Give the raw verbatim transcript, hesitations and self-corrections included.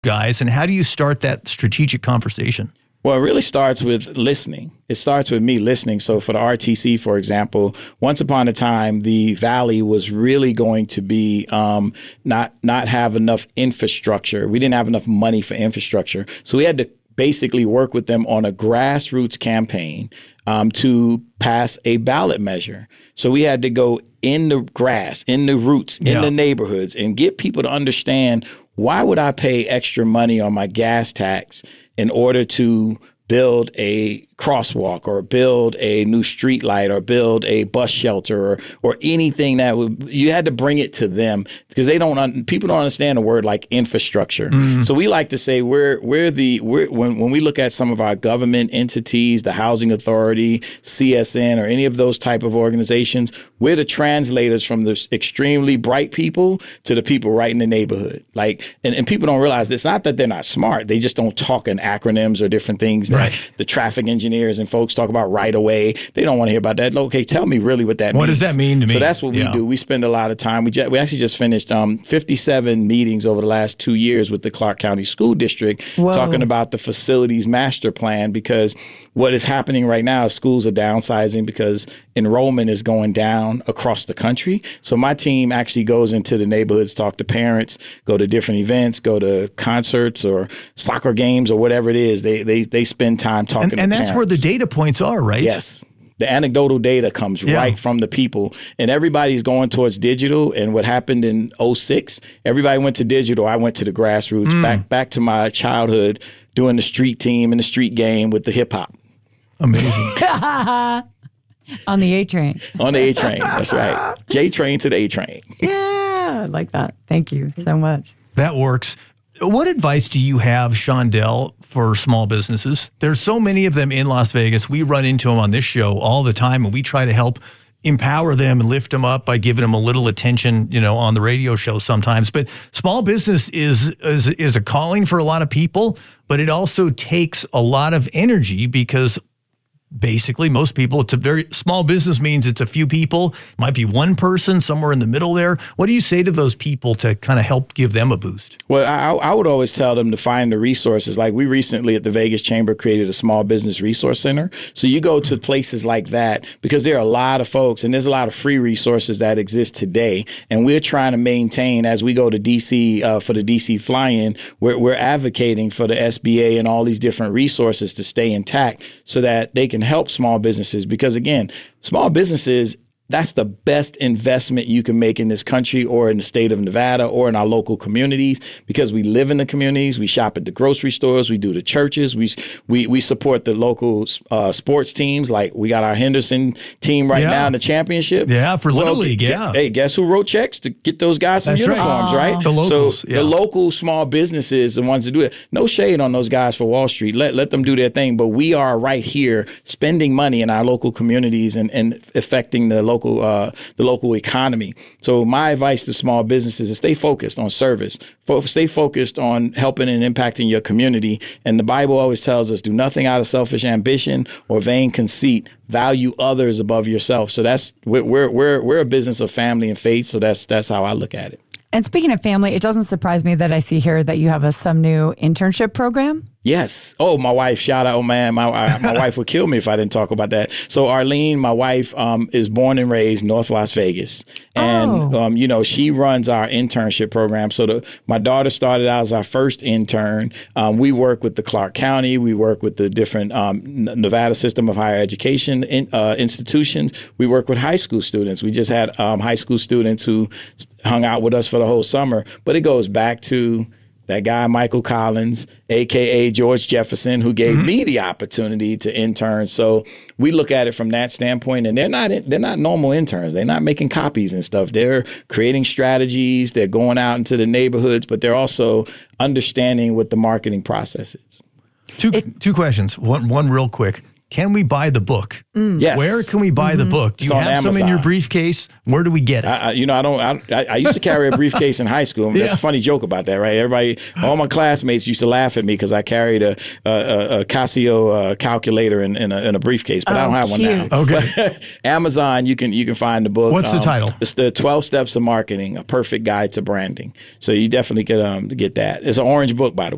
guys, and how do you start that strategic conversation? Well, it really starts with listening. It starts with me listening. So for the R T C, for example, once upon a time, the Valley was really going to be um, not not have enough infrastructure. We didn't have enough money for infrastructure. So we had to basically work with them on a grassroots campaign um, to pass a ballot measure. So we had to go in the grass, in the roots, in yeah. the neighborhoods, and get people to understand, why would I pay extra money on my gas tax in order to build a crosswalk or build a new street light or build a bus shelter or or anything that would, you had to bring it to them, because they don't, people don't understand a word like infrastructure. Mm. So we like to say we're we're the we're when when we look at some of our government entities, the Housing Authority, C S N, or any of those type of organizations, we're the translators from the extremely bright people to the people right in the neighborhood. Like, and, and people don't realize it's not that they're not smart, they just don't talk in acronyms or different things that right. the traffic engineers and folks talk about right away. They don't want to hear about that. Okay, tell me really what that what means. What does that mean to me? So that's what yeah. we do. We spend a lot of time. We, ju- we actually just finished um, fifty-seven meetings over the last two years with the Clark County School District, Whoa. talking about the facilities master plan, because what is happening right now is schools are downsizing because enrollment is going down across the country. So my team actually goes into the neighborhoods, talk to parents, go to different events, go to concerts or soccer games or whatever it is. They they they spend time talking and, to and parents. And that's where the data points are, right? Yes. The anecdotal data comes yeah. right from the people, and everybody's going towards digital. And what happened in oh six, everybody went to digital. I went to the grassroots, mm. back back to my childhood, doing the street team and the street game with the hip hop. Amazing. On the A train. On the A train. That's right. J train to the A train. Yeah, I like that. Thank you so much. That works. What advice do you have, Shondell, for small businesses? There's so many of them in Las Vegas. We run into them on this show all the time, and we try to help empower them and lift them up by giving them a little attention, you know, on the radio show sometimes. But small business is, is, is a calling for a lot of people, but it also takes a lot of energy, because basically most people, it's a very small business means it's a few people, it might be one person somewhere in the middle there. What do you say to those people to kind of help give them a boost? Well, I, I would always tell them to find the resources. Like, we recently at the Vegas Chamber created a small business resource center. So you go to places like that because there are a lot of folks, and there's a lot of free resources that exist today. And we're trying to maintain, as we go to D C uh, for the D C fly-in, we're, we're advocating for the S B A and all these different resources to stay intact so that they can help small businesses. Because again, small businesses, that's the best investment you can make in this country or in the state of Nevada or in our local communities, because we live in the communities, we shop at the grocery stores, we do the churches, we we we support the local uh, sports teams. Like, we got our Henderson team right yeah. now in the championship. Yeah, for Little well, League, g- yeah. Hey, guess who wrote checks to get those guys some That's uniforms, right? right? The locals, so yeah. the local small businesses, the ones that do it. No shade on those guys for Wall Street. Let let them do their thing. But we are right here spending money in our local communities and, and affecting the local uh, the local economy. So my advice to small businesses is stay focused on service. Fo- stay focused on helping and impacting your community. And the Bible always tells us, do nothing out of selfish ambition or vain conceit. Value others above yourself. So that's we're we're we're, we're a business of family and faith. So that's that's how I look at it. And speaking of family, it doesn't surprise me that I see here that you have a some new internship program. Yes. Oh, my wife, shout out, oh, man. My I, my wife would kill me if I didn't talk about that. So Arlene, my wife, um, is born and raised North Las Vegas. And, oh. um, you know, she runs our internship program. So the, my daughter started out as our first intern. Um, we work with the Clark County. We work with the different um, Nevada system of higher education in, uh, institutions. We work with high school students. We just had um, high school students who hung out with us for the whole summer. But it goes back to that guy, Michael Collins, a k a. George Jefferson, who gave mm-hmm. me the opportunity to intern. So we look at it from that standpoint, and they're not they're not normal interns. They're not making copies and stuff. They're creating strategies. They're going out into the neighborhoods, but they're also understanding what the marketing process is. Two it, two questions. One one real quick. Can we buy the book? Mm. Yes. Where can we buy mm-hmm. the book? Do you have Amazon. Some in your briefcase? Where do we get it? I, I, you know, I don't. I, I used to carry a briefcase in high school. I mean, yeah. That's a funny joke about that, right? Everybody, all my classmates used to laugh at me because I carried a, a, a Casio uh, calculator in, in, a, in a briefcase, but oh, I don't have cute. one now. Okay. Amazon, you can you can find the book. What's um, the title? It's the twelve Steps of Marketing: A Perfect Guide to Branding. So you definitely could um, get that. It's an orange book, by the way.